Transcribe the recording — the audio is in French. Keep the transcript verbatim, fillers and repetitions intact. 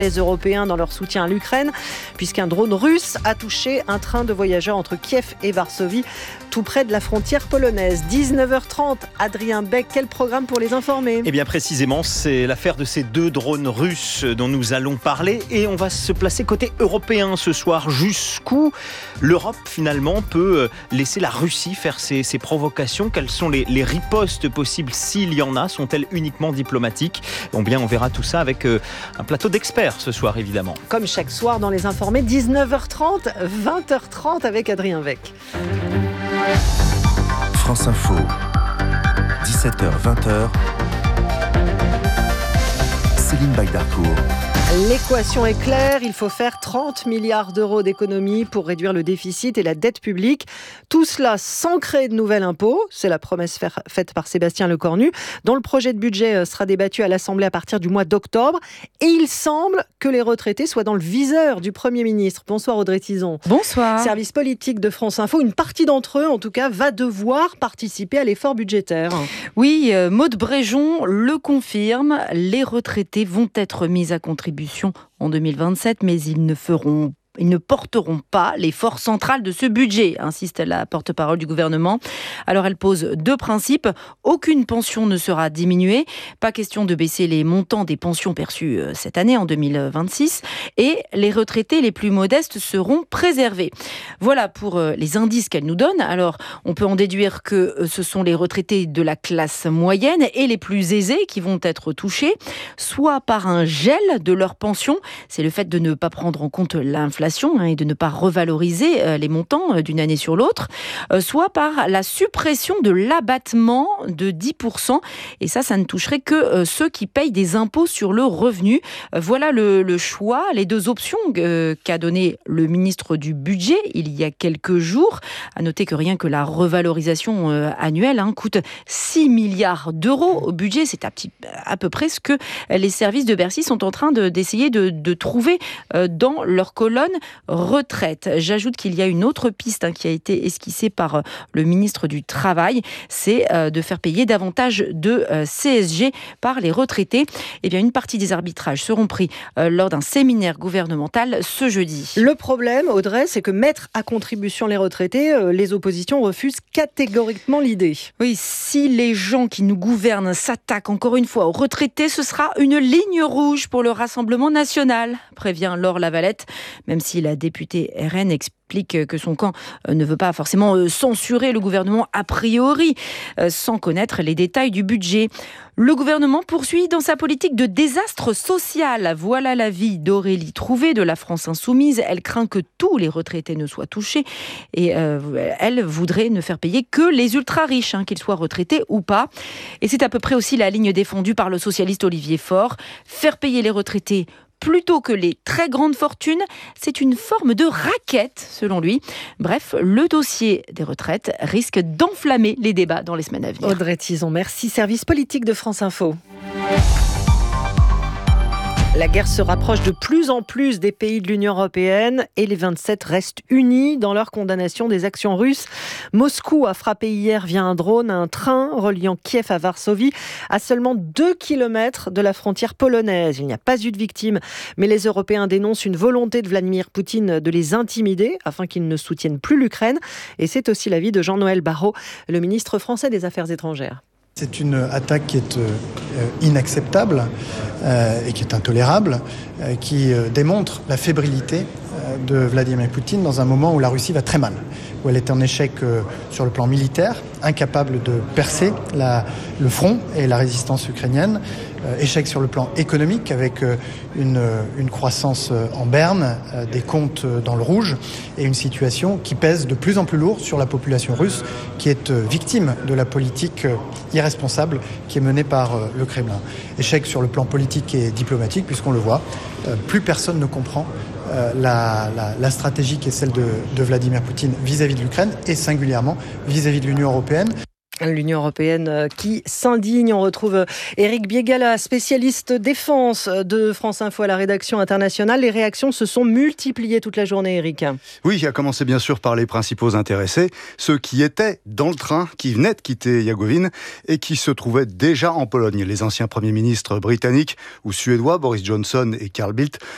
les Européens dans leur soutien à l'Ukraine, puisqu'un drone russe a touché un train de voyageurs entre Kiev et Varsovie, tout près de la frontière polonaise. dix-neuf heures trente, Adrien Beck, quel programme pour les informer ? Eh bien précisément, c'est l'affaire de ces deux drones russes dont nous allons parler et on va se placer côté européen ce soir. Jusqu'où l'Europe finalement peut laisser la Russie faire ses, ses provocations ? Quelles sont les, les ripostes possibles s'il y en a ? Sont-elles uniquement diplomatiques ? Bon bien, on verra tout ça avec euh, un plateau d'experts ce soir évidemment. Comme chaque soir dans les informés, dix-neuf heures trente, vingt heures trente avec Adrien Beck. France Info, dix-sept heures vingt. Céline Bagdarcourt. L'équation est claire, il faut faire trente milliards d'euros d'économies pour réduire le déficit et la dette publique. Tout cela sans créer de nouvel impôt. C'est la promesse faite par Sébastien Lecornu, dont le projet de budget sera débattu à l'Assemblée à partir du mois d'octobre. Et il semble que les retraités soient dans le viseur du Premier ministre. Bonsoir Audrey Tizon. Bonsoir. Service politique de France Info. Une partie d'entre eux, en tout cas, va devoir participer à l'effort budgétaire. Oui, euh, Maud Bréjon le confirme. Les retraités vont être mis à contribution en deux mille vingt-sept, mais ils ne feront Ils ne porteront pas l'effort central de ce budget, insiste la porte-parole du gouvernement. Alors elle pose deux principes. Aucune pension ne sera diminuée. Pas question de baisser les montants des pensions perçues cette année, en deux mille vingt-six. Et les retraités les plus modestes seront préservés. Voilà pour les indices qu'elle nous donne. Alors on peut en déduire que ce sont les retraités de la classe moyenne et les plus aisés qui vont être touchés, soit par un gel de leur pension. C'est le fait de ne pas prendre en compte l'inflation et de ne pas revaloriser les montants d'une année sur l'autre, soit par la suppression de l'abattement de dix pour cent. Et ça, ça ne toucherait que ceux qui payent des impôts sur le revenu. Voilà le, le choix, les deux options qu'a donné le ministre du Budget il y a quelques jours. À noter que rien que la revalorisation annuelle hein, coûte six milliards d'euros au budget. C'est à, petit, à peu près ce que les services de Bercy sont en train de, d'essayer de, de trouver dans leur colonne retraite. J'ajoute qu'il y a une autre piste hein, qui a été esquissée par euh, le ministre du Travail, c'est euh, de faire payer davantage de euh, C S G par les retraités. Eh bien, une partie des arbitrages seront pris euh, lors d'un séminaire gouvernemental ce jeudi. Le problème, Audrey, c'est que mettre à contribution les retraités, euh, les oppositions refusent catégoriquement l'idée. Oui, si les gens qui nous gouvernent s'attaquent encore une fois aux retraités, ce sera une ligne rouge pour le Rassemblement national, prévient Laure Lavalette. Même si la députée R N explique que son camp ne veut pas forcément censurer le gouvernement a priori, sans connaître les détails du budget. Le gouvernement poursuit dans sa politique de désastre social. Voilà l'avis d'Aurélie Trouvé de la France Insoumise. Elle craint que tous les retraités ne soient touchés et euh, elle voudrait ne faire payer que les ultra-riches, hein, qu'ils soient retraités ou pas. Et c'est à peu près aussi la ligne défendue par le socialiste Olivier Faure. Faire payer les retraités plutôt que les très grandes fortunes, c'est une forme de raquette, selon lui. Bref, le dossier des retraites risque d'enflammer les débats dans les semaines à venir. Audrey Tizon, merci. Service politique de France Info. La guerre se rapproche de plus en plus des pays de l'Union européenne et les vingt-sept restent unis dans leur condamnation des actions russes. Moscou a frappé hier via un drone un train reliant Kiev à Varsovie à seulement deux kilomètres de la frontière polonaise. Il n'y a pas eu de victimes, mais les Européens dénoncent une volonté de Vladimir Poutine de les intimider afin qu'ils ne soutiennent plus l'Ukraine. Et c'est aussi l'avis de Jean-Noël Barrot, le ministre français des Affaires étrangères. C'est une attaque qui est euh, inacceptable euh, et qui est intolérable, euh, qui euh, démontre la fébrilité euh, de Vladimir Poutine dans un moment où la Russie va très mal, où elle est en échec euh, sur le plan militaire, incapable de percer la, le front et la résistance ukrainienne, euh, échec sur le plan économique avec euh, une, une croissance euh, en berne, euh, des comptes euh, dans le rouge et une situation qui pèse de plus en plus lourd sur la population russe qui est euh, victime de la politique euh, irresponsable qui est menée par euh, le Kremlin. Échec sur le plan politique et diplomatique puisqu'on le voit, euh, plus personne ne comprend euh, la, la, la stratégie qui est celle de, de Vladimir Poutine vis-à-vis de l'Ukraine et singulièrement vis-à-vis de l'Union européenne. L'Union européenne qui s'indigne. On retrouve Éric Biégala, spécialiste défense de France Info à la rédaction internationale. Les réactions se sont multipliées toute la journée, Éric. Oui, à commencer bien sûr par les principaux intéressés, ceux qui étaient dans le train, qui venaient de quitter Yavoriv et qui se trouvaient déjà en Pologne. Les anciens premiers ministres britanniques ou suédois, Boris Johnson et Carl Bildt,